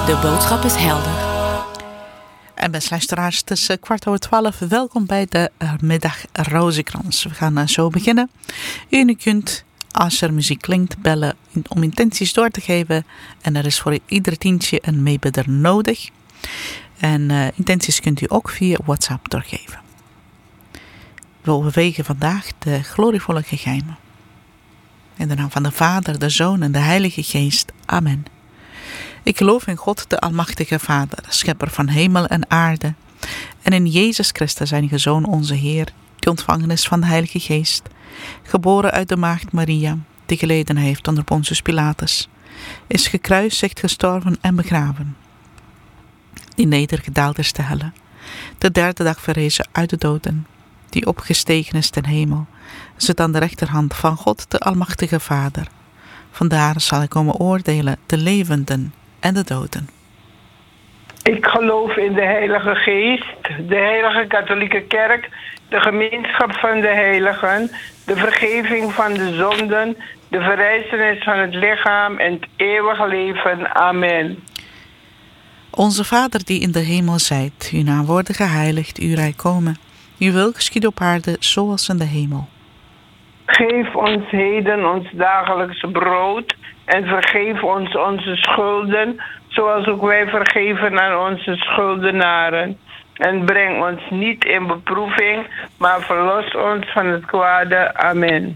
De boodschap is helder. En beste luisteraars, het is 11:15. Welkom bij de middag Rozenkrans. We gaan zo beginnen. U kunt, als er muziek klinkt, bellen om intenties door te geven. En er is voor ieder tientje een meebidder nodig. En intenties kunt u ook via WhatsApp doorgeven. We overwegen vandaag de glorievolle geheimen. In de naam van de Vader, de Zoon en de Heilige Geest. Amen. Ik geloof in God, de Almachtige Vader, schepper van hemel en aarde. En in Jezus Christus, zijn Zoon, onze Heer, die ontvangen is van de Heilige Geest. Geboren uit de maagd Maria, die geleden heeft onder Pontius Pilatus. Is gekruisigd, gestorven en begraven. Die nedergedaald is te helle. De derde dag verrezen uit de doden. Die opgestegen is ten hemel. Zit aan de rechterhand van God, de Almachtige Vader. Vandaar zal ik komen oordelen de levenden en de doden. Ik geloof in de Heilige Geest, de Heilige Katholieke Kerk, de gemeenschap van de heiligen, de vergeving van de zonden, de verrijzenis van het lichaam en het eeuwige leven. Amen. Onze Vader die in de hemel zijt, uw naam worden geheiligd, uw rijk komen. Uw wil geschieden op aarde zoals in de hemel. Geef ons heden ons dagelijkse brood en vergeef ons onze schulden, zoals ook wij vergeven aan onze schuldenaren. En breng ons niet in beproeving, maar verlos ons van het kwade. Amen.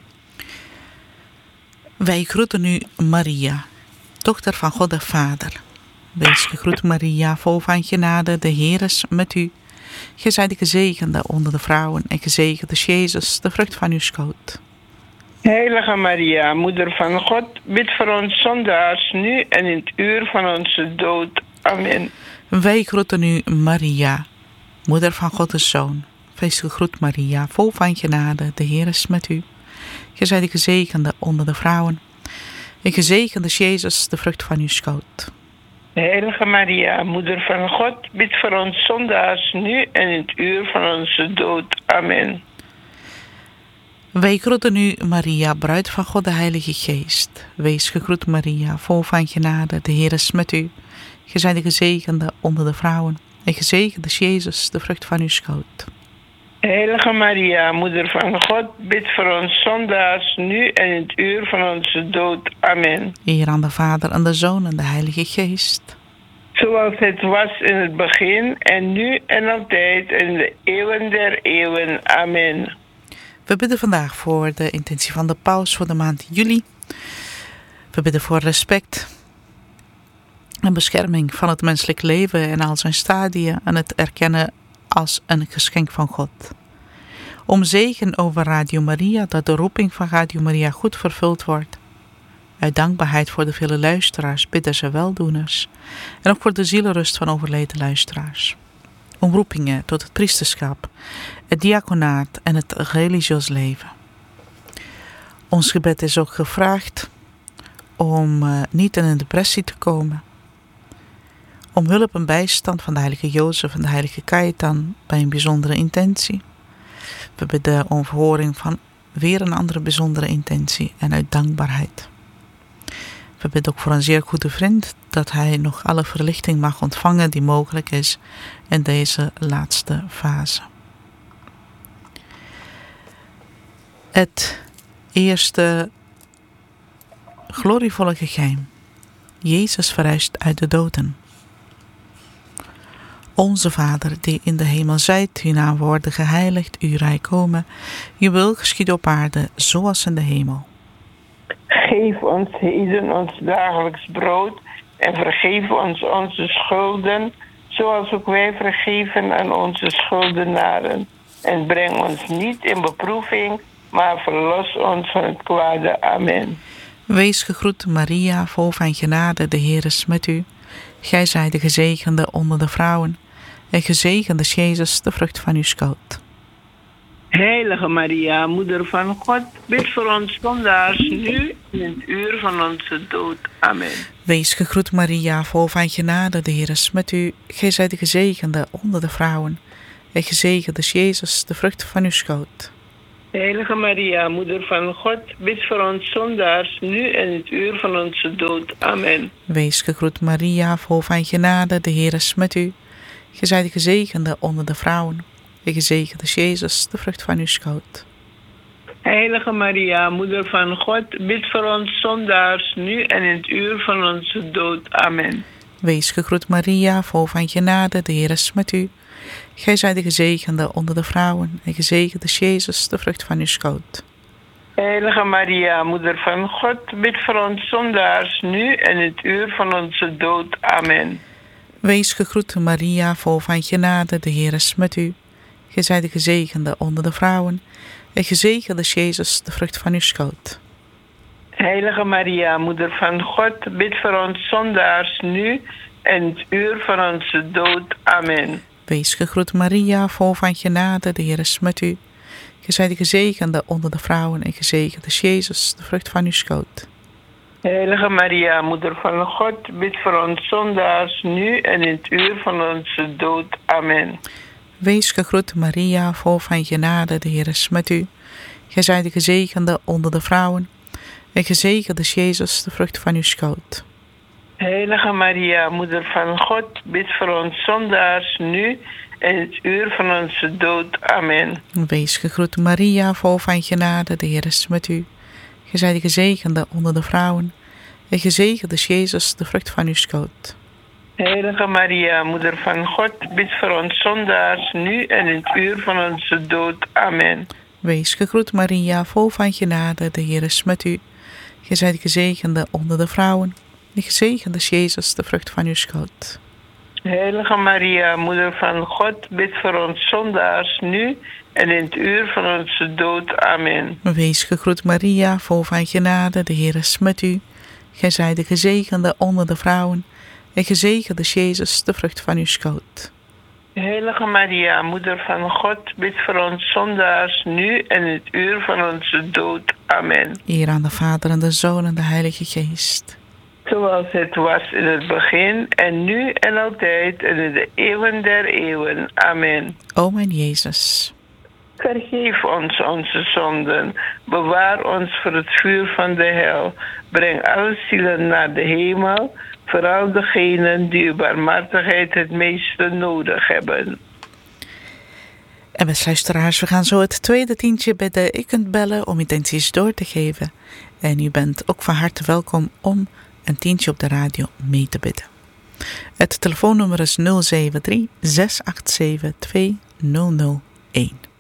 Wij groeten u, Maria, dochter van God de Vader. Wees gegroet, Maria, vol van genade, de Heer is met u. Gij zijt de gezegende onder de vrouwen en gezegend is Jezus, de vrucht van uw schoot. Heilige Maria, Moeder van God, bid voor ons zondaars, nu en in het uur van onze dood. Amen. Wij groeten u, Maria, Moeder van God de Zoon. Wees gegroet, Maria, vol van genade, de Heer is met u. Gij zijt de gezegende onder de vrouwen en gezegend is Jezus, de vrucht van uw schoot. Heilige Maria, Moeder van God, bid voor ons zondaars, nu en in het uur van onze dood. Amen. Wij groeten u, Maria, bruid van God de Heilige Geest. Wees gegroet, Maria, vol van genade, de Heer is met u. Gij zijt de gezegende onder de vrouwen en gezegend is Jezus, de vrucht van uw schoot. Heilige Maria, Moeder van God, bid voor ons zondaars, nu en in het uur van onze dood. Amen. Eer aan de Vader en de Zoon en de Heilige Geest. Zoals het was in het begin en nu en altijd en in de eeuwen der eeuwen. Amen. We bidden vandaag voor de intentie van de paus voor de maand juli. We bidden voor respect en bescherming van het menselijk leven en al zijn stadia en het erkennen als een geschenk van God. Om zegen over Radio Maria, dat de roeping van Radio Maria goed vervuld wordt. Uit dankbaarheid voor de vele luisteraars bidden ze weldoeners en ook voor de zielenrust van overleden luisteraars. Om roepingen tot het priesterschap, het diaconaat en het religieus leven. Ons gebed is ook gevraagd om niet in een depressie te komen. Om hulp en bijstand van de heilige Jozef en de heilige Cajetan bij een bijzondere intentie. We bidden om verhoring van weer een andere bijzondere intentie en uit dankbaarheid. We bidden ook voor een zeer goede vriend dat hij nog alle verlichting mag ontvangen die mogelijk is in deze laatste fase. Het eerste glorievolle geheim. Jezus verrijst uit de doden. Onze Vader, die in de hemel zijt, uw naam worden geheiligd, uw rijk komen, uw wil geschieden op aarde, zoals in de hemel. Geef ons heden ons dagelijks brood en vergeef ons onze schulden, zoals ook wij vergeven aan onze schuldenaren. En breng ons niet in beproeving, maar verlos ons van het kwade. Amen. Wees gegroet, Maria, vol van genade, de Heer is met u. Gij zijt de gezegende onder de vrouwen, en gezegend is Jezus, de vrucht van uw schoot. Heilige Maria, Moeder van God, bid voor ons zondaars, nu en in het uur van onze dood. Amen. Wees gegroet, Maria, vol van genade, de Heer is met u. Gij zijt de gezegende onder de vrouwen, en gezegend is Jezus, de vrucht van uw schoot. Heilige Maria, Moeder van God, bid voor ons zondaars, nu en in het uur van onze dood. Amen. Wees gegroet Maria, vol van genade, de Heer is met u. Gij zijt gezegende onder de vrouwen. En gezegend is Jezus, de vrucht van uw schoot. Heilige Maria, Moeder van God, bid voor ons zondaars, nu en in het uur van onze dood. Amen. Wees gegroet Maria, vol van genade, de Heer is met u. Gij zijt de gezegende onder de vrouwen, en gezegend is Jezus, de vrucht van uw schoot. Heilige Maria, Moeder van God, bid voor ons zondaars, nu en in het uur van onze dood. Amen. Wees gegroet Maria, vol van genade, de Heer is met u. Gij zijt de gezegende onder de vrouwen, en gezegend is Jezus, de vrucht van uw schoot. Heilige Maria, Moeder van God, bid voor ons zondaars, nu en in het uur van onze dood. Amen. Wees gegroet Maria, vol van genade, de Heer is met u. Gij zijt de gezegende onder de vrouwen, en gezegend is Jezus, de vrucht van uw schoot. Heilige Maria, Moeder van God, bid voor ons zondaars, nu en in het uur van onze dood. Amen. Wees gegroet Maria, vol van genade, de Heer is met u. Gij zijt de gezegende onder de vrouwen, en gezegend is Jezus, de vrucht van uw schoot. Heilige Maria, Moeder van God, bid voor ons zondaars, nu en in het uur van onze dood. Amen. Wees gegroet Maria, vol van genade, de Heer is met u. Gij zijt de gezegende onder de vrouwen, en gezegend is Jezus, de vrucht van uw schoot. Heilige Maria, Moeder van God, bid voor ons zondaars, nu en in het uur van onze dood. Amen. Wees gegroet Maria, vol van genade, de Heer is met u. Gij zijt de gezegende onder de vrouwen, en gezegend is Jezus, de vrucht van uw schoot. Heilige Maria, Moeder van God, bid voor ons zondaars, nu en in het uur van onze dood. Amen. Wees gegroet Maria, vol van genade, de Heer is met u. Gij zijt de gezegende onder de vrouwen, en gezegend is Jezus, de vrucht van uw schoot. Heilige Maria, Moeder van God, bid voor ons zondaars, nu en in het uur van onze dood. Amen. Eer aan de Vader en de Zoon en de Heilige Geest. Zoals het was in het begin, en nu en altijd, en in de eeuwen der eeuwen. Amen. O mijn Jezus. Vergeef ons onze zonden. Bewaar ons voor het vuur van de hel. Breng alle zielen naar de hemel. Vooral degenen die uw barmhartigheid het meeste nodig hebben. En beste luisteraars, we gaan zo het tweede tientje bidden. U kunt bellen om intenties door te geven. En u bent ook van harte welkom om een tientje op de radio mee te bidden. Het telefoonnummer is 073 687 2001.